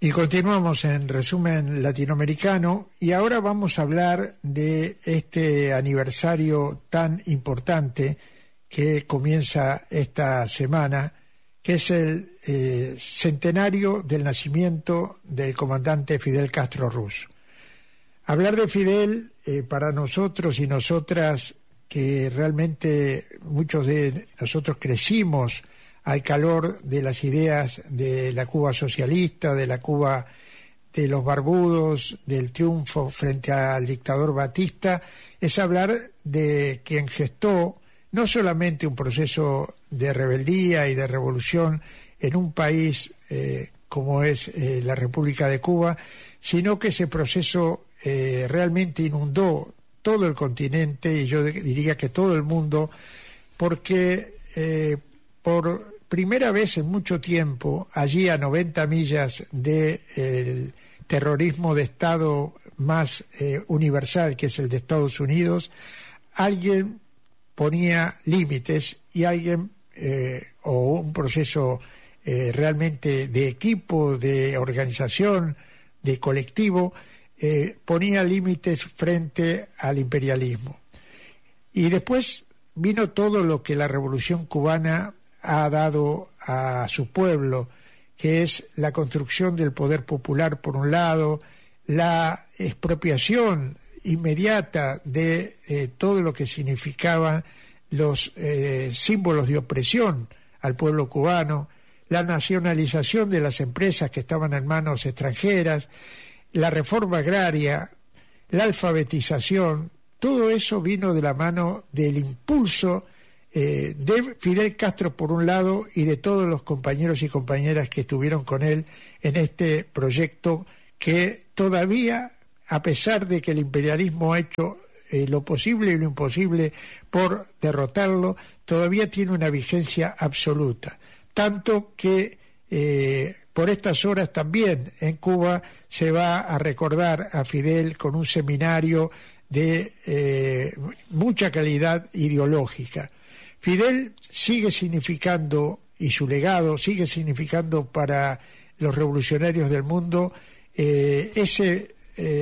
Y continuamos en Resumen Latinoamericano y ahora vamos a hablar de este aniversario tan importante que comienza esta semana, que es el centenario del nacimiento del comandante Fidel Castro Ruz. Hablar de Fidel para nosotros y nosotras, que realmente muchos de nosotros crecimos al calor de las ideas de la Cuba socialista, de la Cuba de los barbudos, del triunfo frente al dictador Batista, es hablar de quien gestó no solamente un proceso de rebeldía y de revolución en un país como es la República de Cuba, sino que ese proceso realmente inundó todo el continente y yo diría que todo el mundo, porque por primera vez en mucho tiempo, allí a 90 millas del terrorismo de Estado más universal, que es el de Estados Unidos, alguien ponía límites y alguien, o un proceso realmente de equipo, de organización, de colectivo, ponía límites frente al imperialismo. Y después vino todo lo que la Revolución Cubana ha dado a su pueblo, que es la construcción del poder popular por un lado, la expropiación inmediata de todo lo que significaban los símbolos de opresión al pueblo cubano, la nacionalización de las empresas que estaban en manos extranjeras, la reforma agraria, la alfabetización. Todo eso vino de la mano del impulso de Fidel Castro por un lado y de todos los compañeros y compañeras que estuvieron con él en este proyecto que todavía, a pesar de que el imperialismo ha hecho lo posible y lo imposible por derrotarlo, todavía tiene una vigencia absoluta. Tanto que por estas horas también en Cuba se va a recordar a Fidel con un seminario de mucha calidad ideológica. Fidel sigue significando, y su legado sigue significando para los revolucionarios del mundo, ese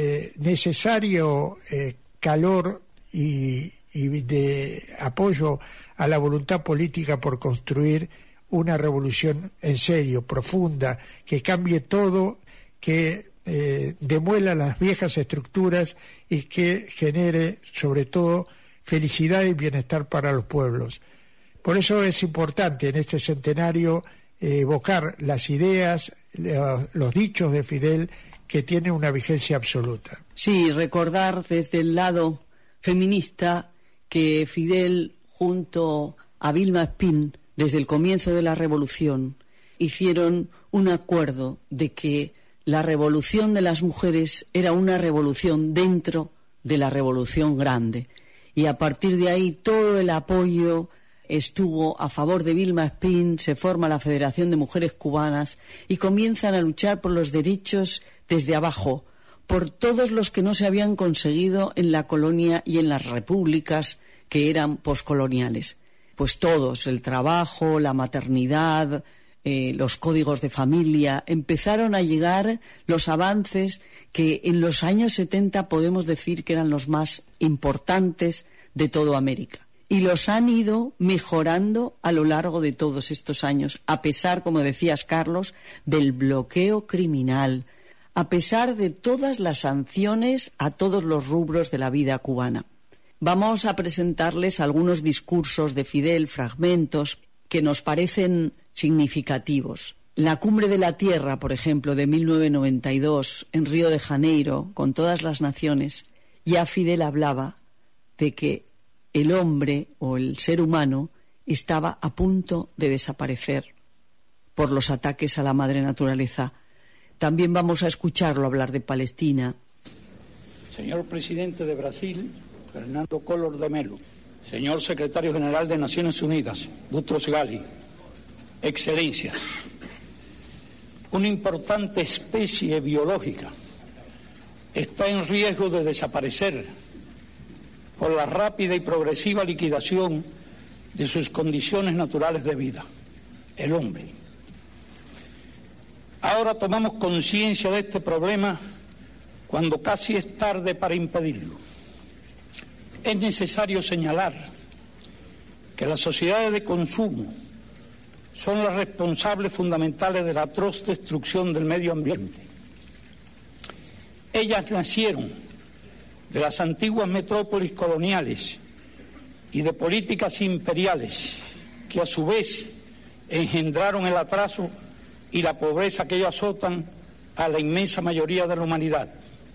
necesario calor y de apoyo a la voluntad política por construir una revolución en serio, profunda, que cambie todo, que demuela las viejas estructuras y que genere sobre todo felicidad y bienestar para los pueblos. Por eso es importante en este centenario evocar las ideas, los dichos de Fidel, que tienen una vigencia absoluta. Sí, recordar desde el lado feminista que Fidel junto a Vilma Espín, desde el comienzo de la revolución, hicieron un acuerdo de que la revolución de las mujeres era una revolución dentro de la revolución grande. Y a partir de ahí todo el apoyo estuvo a favor de Vilma Espín, se forma la Federación de Mujeres Cubanas y comienzan a luchar por los derechos desde abajo, por todos los que no se habían conseguido en la colonia y en las repúblicas que eran poscoloniales. Pues todos, el trabajo, la maternidad, los códigos de familia, empezaron a llegar los avances que en los años 70 podemos decir que eran los más importantes de toda América. Y los han ido mejorando a lo largo de todos estos años, a pesar, como decías, Carlos, del bloqueo criminal, a pesar de todas las sanciones a todos los rubros de la vida cubana. Vamos a presentarles algunos discursos de Fidel, fragmentos, que nos parecen significativos. La Cumbre de la Tierra, por ejemplo, de 1992, en Río de Janeiro, con todas las naciones, ya Fidel hablaba de que el hombre o el ser humano estaba a punto de desaparecer por los ataques a la madre naturaleza. También vamos a escucharlo hablar de Palestina. Señor presidente de Brasil, Fernando Collor de Mello, señor secretario general de Naciones Unidas, Boutros Ghali, excelencias, una importante especie biológica está en riesgo de desaparecer por la rápida y progresiva liquidación de sus condiciones naturales de vida, el hombre. Ahora tomamos conciencia de este problema cuando casi es tarde para impedirlo. Es necesario señalar que las sociedades de consumo son las responsables fundamentales de la atroz destrucción del medio ambiente. Ellas nacieron de las antiguas metrópolis coloniales y de políticas imperiales que a su vez engendraron el atraso y la pobreza que ellos azotan a la inmensa mayoría de la humanidad.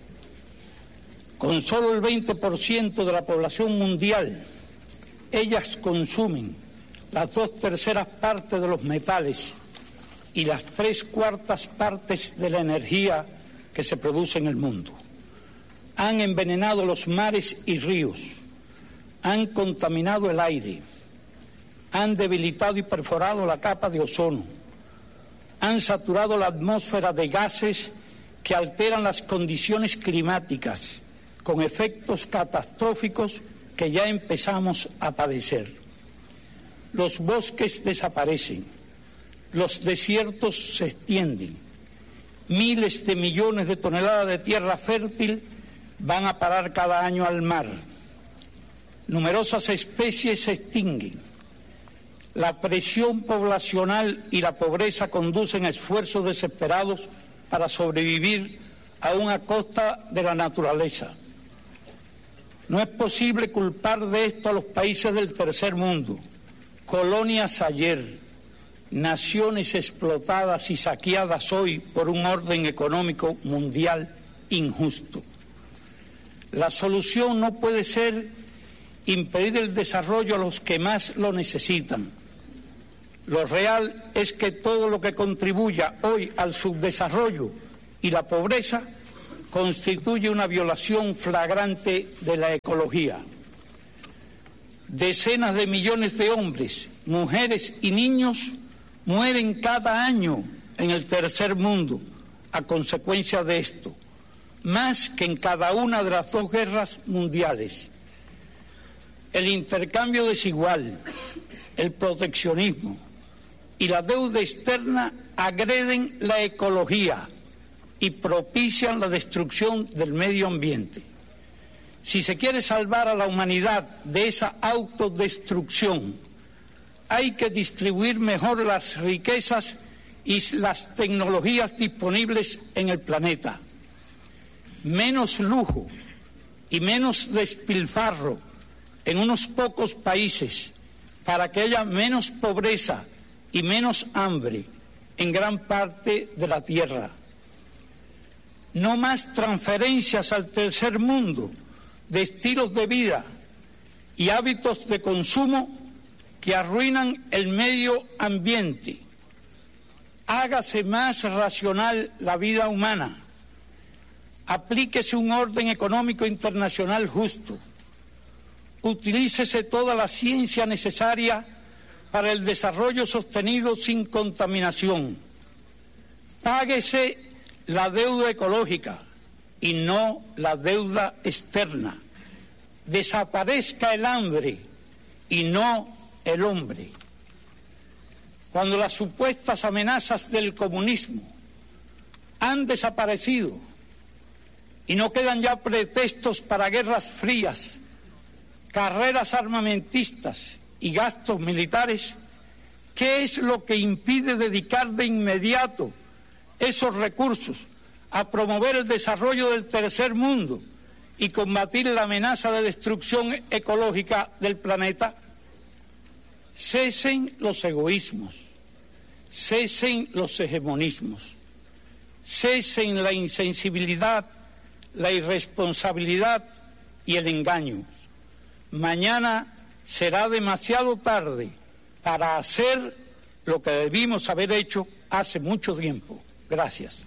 Con solo el 20% de la población mundial, ellas consumen las 2/3 partes de los metales y las 3/4 partes de la energía que se produce en el mundo. Han envenenado los mares y ríos, han contaminado el aire, han debilitado y perforado la capa de ozono, han saturado la atmósfera de gases que alteran las condiciones climáticas, con efectos catastróficos que ya empezamos a padecer. Los bosques desaparecen, los desiertos se extienden, miles de millones de toneladas de tierra fértil van a parar cada año al mar. Numerosas especies se extinguen. La presión poblacional y la pobreza conducen a esfuerzos desesperados para sobrevivir aún a costa de la naturaleza. No es posible culpar de esto a los países del tercer mundo, colonias ayer, naciones explotadas y saqueadas hoy por un orden económico mundial injusto. La solución no puede ser impedir el desarrollo a los que más lo necesitan. Lo real es que todo lo que contribuya hoy al subdesarrollo y la pobreza constituye una violación flagrante de la ecología. Decenas de millones de hombres, mujeres y niños mueren cada año en el tercer mundo a consecuencia de esto, más que en cada una de las 2 guerras mundiales. El intercambio desigual, el proteccionismo y la deuda externa agreden la ecología y propician la destrucción del medio ambiente. Si se quiere salvar a la humanidad de esa autodestrucción, hay que distribuir mejor las riquezas y las tecnologías disponibles en el planeta. Menos lujo y menos despilfarro en unos pocos países para que haya menos pobreza y menos hambre en gran parte de la tierra. No más transferencias al tercer mundo de estilos de vida y hábitos de consumo que arruinan el medio ambiente. Hágase más racional la vida humana. Aplíquese un orden económico internacional justo. Utilícese toda la ciencia necesaria para el desarrollo sostenido sin contaminación. Páguese la deuda ecológica y no la deuda externa. Desaparezca el hambre y no el hombre. Cuando las supuestas amenazas del comunismo han desaparecido y no quedan ya pretextos para guerras frías, carreras armamentistas y gastos militares, ¿qué es lo que impide dedicar de inmediato esos recursos a promover el desarrollo del tercer mundo y combatir la amenaza de destrucción ecológica del planeta? Cesen los egoísmos, cesen los hegemonismos, cesen la insensibilidad, la irresponsabilidad y el engaño. Mañana será demasiado tarde para hacer lo que debimos haber hecho hace mucho tiempo. Gracias.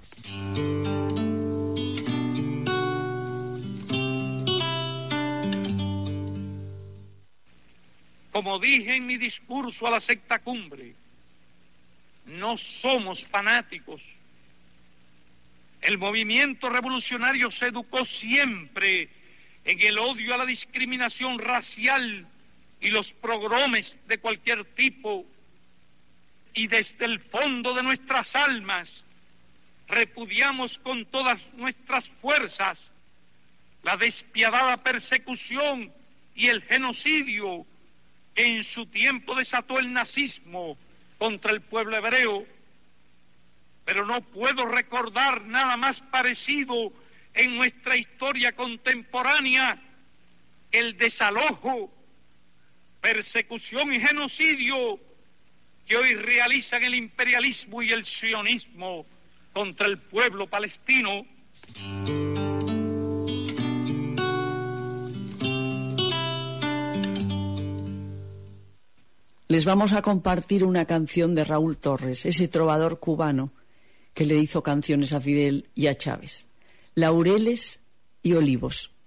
Como dije en mi discurso a la sexta cumbre, no somos fanáticos. El movimiento revolucionario se educó siempre en el odio a la discriminación racial y los pogromes de cualquier tipo, y desde el fondo de nuestras almas repudiamos con todas nuestras fuerzas la despiadada persecución y el genocidio que en su tiempo desató el nazismo contra el pueblo hebreo, pero no puedo recordar nada más parecido en nuestra historia contemporánea que el desalojo, persecución y genocidio que hoy realizan el imperialismo y el sionismo contra el pueblo palestino. Les vamos a compartir una canción de Raúl Torres, ese trovador cubano que le hizo canciones a Fidel y a Chávez. Laureles y olivos.